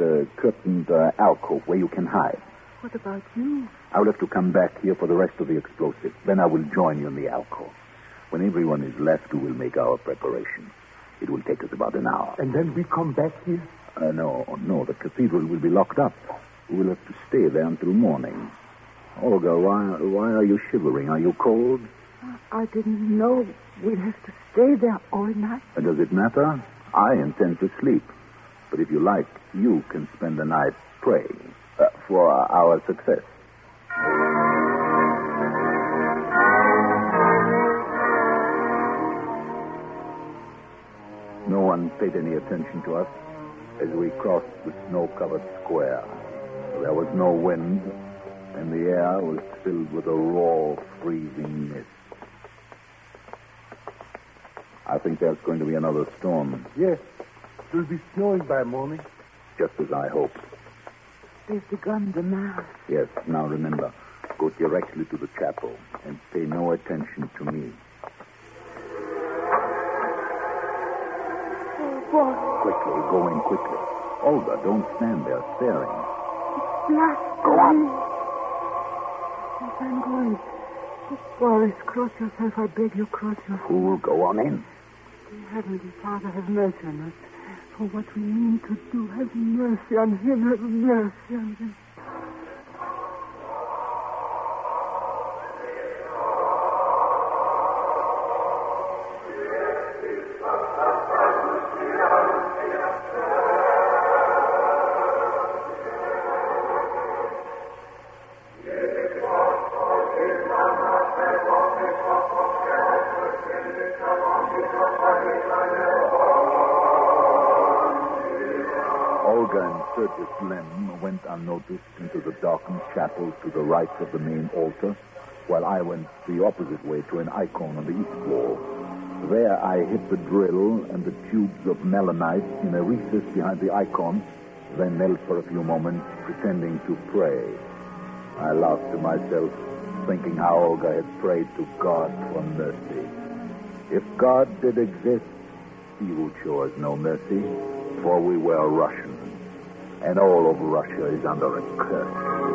curtained alcove where you can hide. What about you? I'll have to come back here for the rest of the explosives. Then I will join you in the alcove. When everyone is left, we will make our preparations. It will take us about an hour. And then we come back here? No. The cathedral will be locked up. We will have to stay there until morning. Olga, why are you shivering? Are you cold? I didn't know we'd have to stay there all night. Does it matter? I intend to sleep. But if you like, you can spend the night praying for our success. No one paid any attention to us as we crossed the snow-covered square. There was no wind, and the air was filled with a raw, freezing mist. I think there's going to be another storm. Yes. It will be snowing by morning. Just as I hoped. They've begun the mass. Yes, now remember, go directly to the chapel and pay no attention to me. What? Quickly, go in quickly. Olga, don't stand there staring. Blast Go on. Yes, I'm going. Oh, Boris, cross yourself. I beg you, cross yourself. Fool, go on in. Dear Heavenly Father, have mercy on us. For what we mean to do, have mercy on him. Have mercy on him. Olga and Sergius Lem went unnoticed into the darkened chapel to the right of the main altar, while I went the opposite way to an icon on the east wall. There I hid the drill and the tubes of melanite in a recess behind the icon, then knelt for a few moments, pretending to pray. I laughed to myself, thinking how Olga had prayed to God for mercy. If God did exist, he would show us no mercy, for we were Russians, and all of Russia is under a curse.